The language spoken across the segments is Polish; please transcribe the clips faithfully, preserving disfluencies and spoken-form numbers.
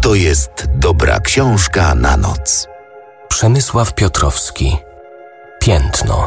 to jest dobra książka na noc. Przemysław Piotrowski. Piętno.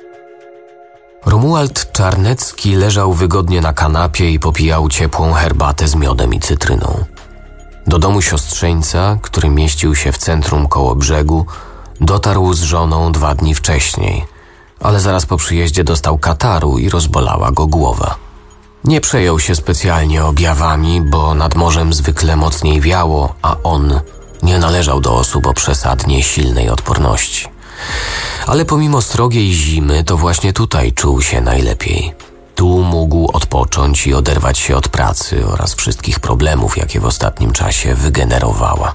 Romuald Czarnecki leżał wygodnie na kanapie i popijał ciepłą herbatę z miodem i cytryną. Do domu siostrzeńca, który mieścił się w centrum koło brzegu, dotarł z żoną dwa dni wcześniej, ale zaraz po przyjeździe dostał kataru i rozbolała go głowa. Nie przejął się specjalnie objawami, bo nad morzem zwykle mocniej wiało, a on nie należał do osób o przesadnie silnej odporności. Ale pomimo srogiej zimy, to właśnie tutaj czuł się najlepiej. Tu mógł odpocząć i oderwać się od pracy oraz wszystkich problemów, jakie w ostatnim czasie wygenerowała.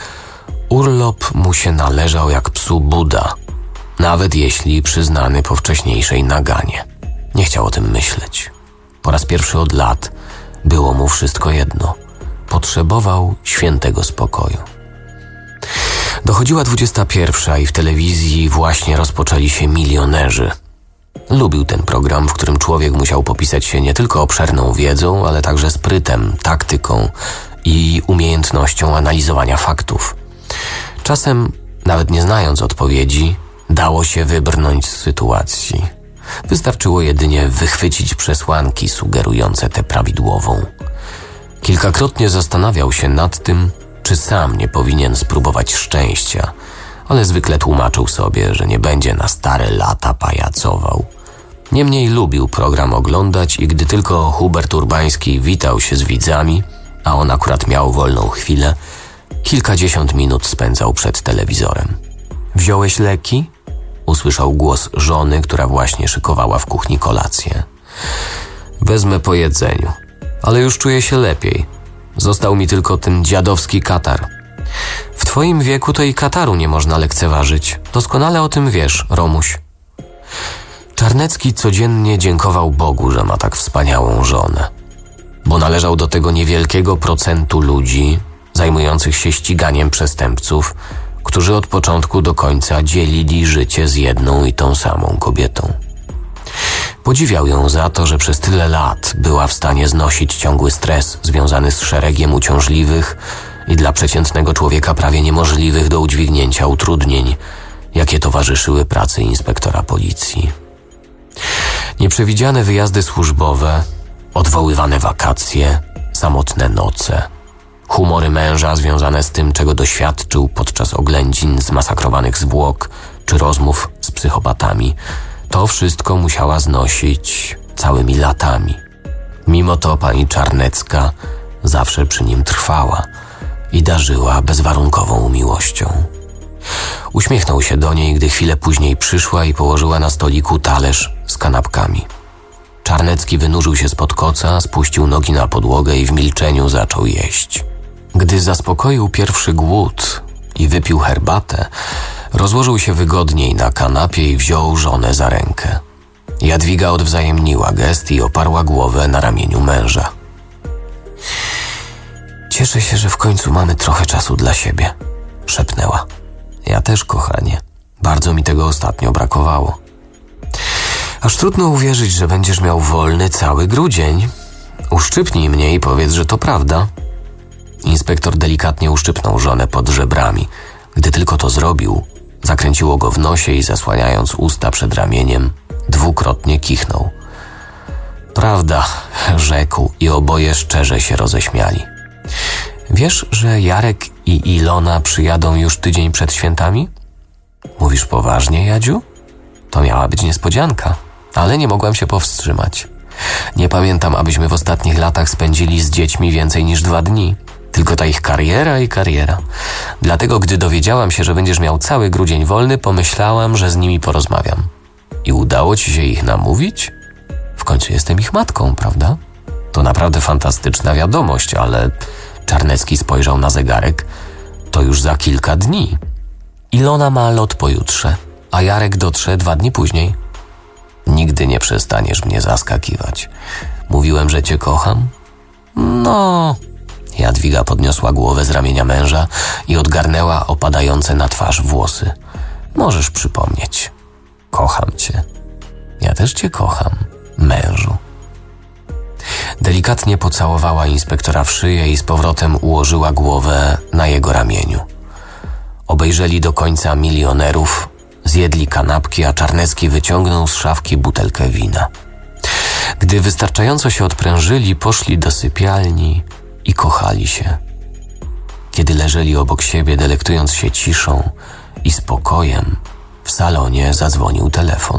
Urlop mu się należał jak psu Buda, nawet jeśli przyznany po wcześniejszej naganie. Nie chciał o tym myśleć. Po raz pierwszy od lat było mu wszystko jedno. Potrzebował świętego spokoju. Dochodziła dwudziesta pierwsza i w telewizji właśnie rozpoczęli się Milionerzy. Lubił ten program, w którym człowiek musiał popisać się nie tylko obszerną wiedzą, ale także sprytem, taktyką i umiejętnością analizowania faktów. Czasem, nawet nie znając odpowiedzi, dało się wybrnąć z sytuacji. Wystarczyło jedynie wychwycić przesłanki sugerujące tę prawidłową. Kilkakrotnie zastanawiał się nad tym, czy sam nie powinien spróbować szczęścia, ale zwykle tłumaczył sobie, że nie będzie na stare lata pajacował. Niemniej lubił program oglądać i gdy tylko Hubert Urbański witał się z widzami, a on akurat miał wolną chwilę, kilkadziesiąt minut spędzał przed telewizorem. „Wziąłeś leki?” usłyszał głos żony, która właśnie szykowała w kuchni kolację. „Wezmę po jedzeniu, ale już czuję się lepiej. Został mi tylko ten dziadowski katar.” „W twoim wieku to i kataru nie można lekceważyć. Doskonale o tym wiesz, Romuś.” Czarnecki codziennie dziękował Bogu, że ma tak wspaniałą żonę, bo należał do tego niewielkiego procentu ludzi zajmujących się ściganiem przestępców, którzy od początku do końca dzielili życie z jedną i tą samą kobietą. Podziwiał ją za to, że przez tyle lat była w stanie znosić ciągły stres związany z szeregiem uciążliwych i dla przeciętnego człowieka prawie niemożliwych do udźwignięcia utrudnień, jakie towarzyszyły pracy inspektora policji. Nieprzewidziane wyjazdy służbowe, odwoływane wakacje, samotne noce, humory męża związane z tym, czego doświadczył podczas oględzin zmasakrowanych zwłok czy rozmów z psychopatami, to wszystko musiała znosić całymi latami. Mimo to pani Czarnecka zawsze przy nim trwała i darzyła bezwarunkową miłością. Uśmiechnął się do niej, gdy chwilę później przyszła i położyła na stoliku talerz z kanapkami. Czarnecki wynurzył się spod koca, spuścił nogi na podłogę i w milczeniu zaczął jeść. Gdy zaspokoił pierwszy głód i wypił herbatę, rozłożył się wygodniej na kanapie i wziął żonę za rękę. Jadwiga odwzajemniła gest i oparła głowę na ramieniu męża. „Cieszę się, że w końcu mamy trochę czasu dla siebie”, szepnęła. „Ja też, kochanie. Bardzo mi tego ostatnio brakowało. Aż trudno uwierzyć, że będziesz miał wolny cały grudzień. Uszczypnij mnie i powiedz, że to prawda”. Inspektor delikatnie uszczypnął żonę pod żebrami. Gdy tylko to zrobił, zakręciło go w nosie i zasłaniając usta przed ramieniem, dwukrotnie kichnął. „Prawda”, rzekł i oboje szczerze się roześmiali. „Wiesz, że Jarek i Ilona przyjadą już tydzień przed świętami?” „Mówisz poważnie, Jadziu?” To miała być niespodzianka, ale nie mogłam się powstrzymać. Nie pamiętam, abyśmy w ostatnich latach spędzili z dziećmi więcej niż dwa dni. Tylko ta ich kariera i kariera. Dlatego, gdy dowiedziałam się, że będziesz miał cały grudzień wolny, pomyślałam, że z nimi porozmawiam. I udało ci się ich namówić? W końcu jestem ich matką, prawda? To naprawdę fantastyczna wiadomość, ale Czarnecki spojrzał na zegarek. To już za kilka dni. Ilona ma lot pojutrze, a Jarek dotrze dwa dni później. Nigdy nie przestaniesz mnie zaskakiwać. Mówiłem, że cię kocham? No... Jadwiga podniosła głowę z ramienia męża i odgarnęła opadające na twarz włosy. Możesz przypomnieć. Kocham cię. Ja też cię kocham, mężu. Delikatnie pocałowała inspektora w szyję i z powrotem ułożyła głowę na jego ramieniu. Obejrzeli do końca Milionerów, zjedli kanapki, a Czarnecki wyciągnął z szafki butelkę wina. Gdy wystarczająco się odprężyli, poszli do sypialni i kochali się. Kiedy leżeli obok siebie, delektując się ciszą i spokojem, w salonie zadzwonił telefon.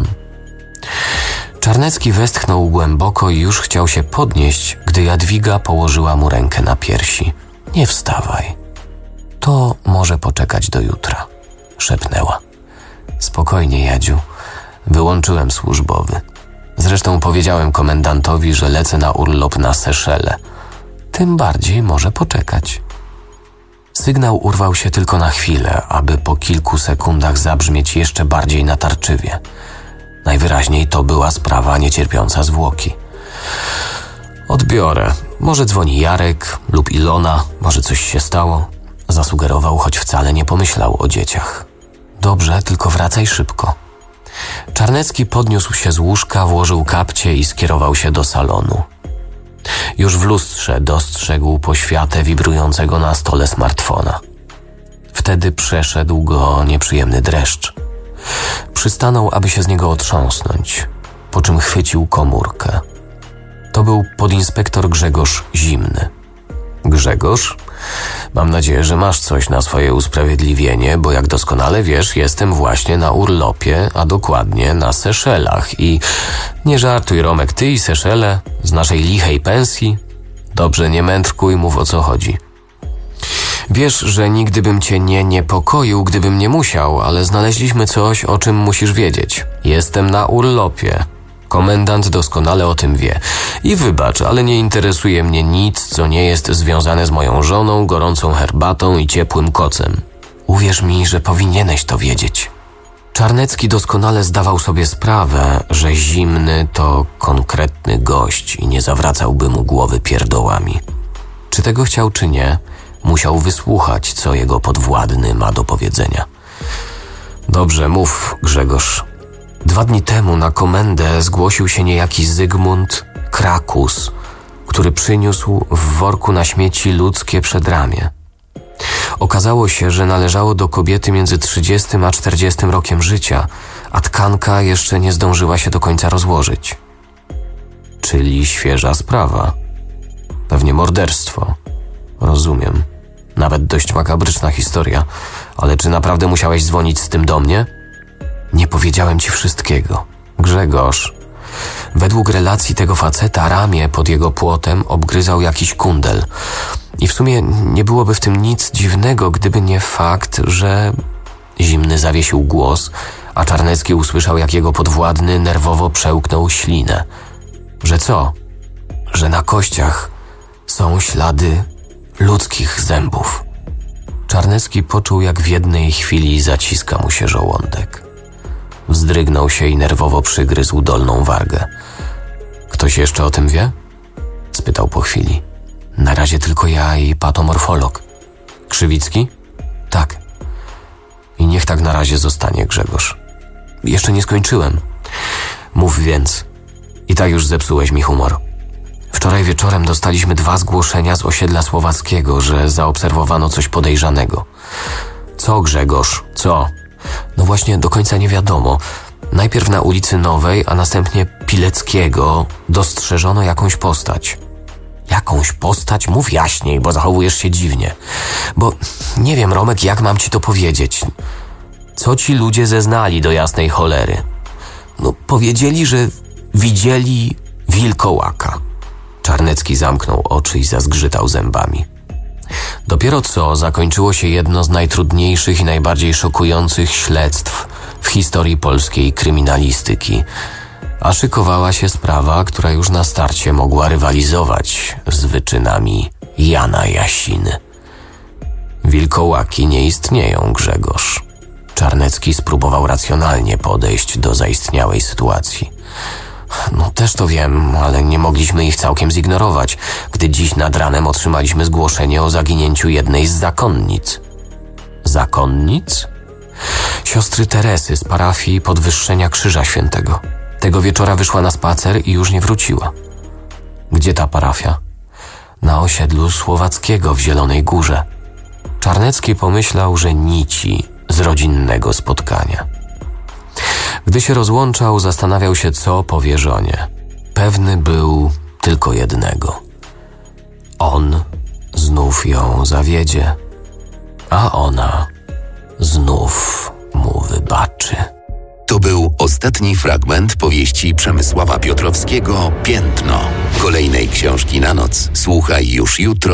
Czarnecki westchnął głęboko i już chciał się podnieść, gdy Jadwiga położyła mu rękę na piersi. Nie wstawaj. To może poczekać do jutra, szepnęła. Spokojnie, Jadziu. Wyłączyłem służbowy. Zresztą powiedziałem komendantowi, że lecę na urlop na Seszele. Tym bardziej może poczekać. Sygnał urwał się tylko na chwilę, aby po kilku sekundach zabrzmieć jeszcze bardziej natarczywie. Najwyraźniej to była sprawa niecierpiąca zwłoki. Odbiorę. Może dzwoni Jarek lub Ilona, może coś się stało. Zasugerował, choć wcale nie pomyślał o dzieciach. Dobrze, tylko wracaj szybko. Czarnecki podniósł się z łóżka, włożył kapcie i skierował się do salonu. Już w lustrze dostrzegł poświatę wibrującego na stole smartfona. Wtedy przeszedł go nieprzyjemny dreszcz. Przystanął, aby się z niego otrząsnąć, po czym chwycił komórkę. To był podinspektor Grzegorz Zimny. Grzegorz? Mam nadzieję, że masz coś na swoje usprawiedliwienie, bo jak doskonale wiesz, jestem właśnie na urlopie, a dokładnie na Seszelach i... Nie żartuj, Romek, ty i Seszele z naszej lichej pensji? Dobrze, nie mędrkuj, mów o co chodzi. Wiesz, że nigdy bym cię nie niepokoił, gdybym nie musiał, ale znaleźliśmy coś, o czym musisz wiedzieć. Jestem na urlopie. Komendant doskonale o tym wie. I wybacz, ale nie interesuje mnie nic, co nie jest związane z moją żoną, gorącą herbatą i ciepłym kocem. Uwierz mi, że powinieneś to wiedzieć. Czarnecki doskonale zdawał sobie sprawę, że Zimny to konkretny gość i nie zawracałby mu głowy pierdołami. Czy tego chciał, czy nie, musiał wysłuchać, co jego podwładny ma do powiedzenia. Dobrze, mów, Grzegorz. Dwa dni temu na komendę zgłosił się niejaki Zygmunt Krakus, który przyniósł w worku na śmieci ludzkie przedramię. Okazało się, że należało do kobiety między trzydziestym a czterdziestym rokiem życia, a tkanka jeszcze nie zdążyła się do końca rozłożyć. Czyli świeża sprawa. Pewnie morderstwo. Rozumiem. Nawet dość makabryczna historia. Ale czy naprawdę musiałeś dzwonić z tym do mnie? Nie powiedziałem ci wszystkiego. Grzegorz, według relacji tego faceta ramię pod jego płotem obgryzał jakiś kundel. I w sumie nie byłoby w tym nic dziwnego, gdyby nie fakt, że... Zimny zawiesił głos, a Czarnecki usłyszał, jak jego podwładny nerwowo przełknął ślinę. Że co? Że na kościach są ślady ludzkich zębów. Czarnecki poczuł, jak w jednej chwili zaciska mu się żołądek. Wzdrygnął się i nerwowo przygryzł dolną wargę. Ktoś jeszcze o tym wie? Spytał po chwili. Na razie tylko ja i patomorfolog. Krzywicki? Tak. I niech tak na razie zostanie, Grzegorz. Jeszcze nie skończyłem. Mów więc. I tak już zepsułeś mi humor. Wczoraj wieczorem dostaliśmy dwa zgłoszenia z osiedla słowackiego, że zaobserwowano coś podejrzanego. Co, Grzegorz? Co? No właśnie do końca nie wiadomo. Najpierw na ulicy Nowej, a następnie Pileckiego dostrzeżono jakąś postać. Jakąś postać? Mów jaśniej, bo zachowujesz się dziwnie. Bo nie wiem, Romek, jak mam ci to powiedzieć. Co ci ludzie zeznali do jasnej cholery? No powiedzieli, że widzieli wilkołaka. Czarnecki zamknął oczy i zazgrzytał zębami. Dopiero co zakończyło się jedno z najtrudniejszych i najbardziej szokujących śledztw w historii polskiej kryminalistyki, a szykowała się sprawa, która już na starcie mogła rywalizować z wyczynami Jana Jasiny. Wilkołaki nie istnieją, Grzegorz. Czarnecki spróbował racjonalnie podejść do zaistniałej sytuacji. No też to wiem, ale nie mogliśmy ich całkiem zignorować, gdy dziś nad ranem otrzymaliśmy zgłoszenie o zaginięciu jednej z zakonnic. Zakonnic? Siostry Teresy z parafii Podwyższenia Krzyża Świętego. Tego wieczora wyszła na spacer i już nie wróciła. Gdzie ta parafia? Na osiedlu Słowackiego w Zielonej Górze. Czarnecki pomyślał, że nici z rodzinnego spotkania. Gdy się rozłączał, zastanawiał się, co powie żonie. Pewny był tylko jednego. On znów ją zawiedzie, a ona znów mu wybaczy. To był ostatni fragment powieści Przemysława Piotrowskiego Piętno. Kolejnej książki na noc słuchaj już jutro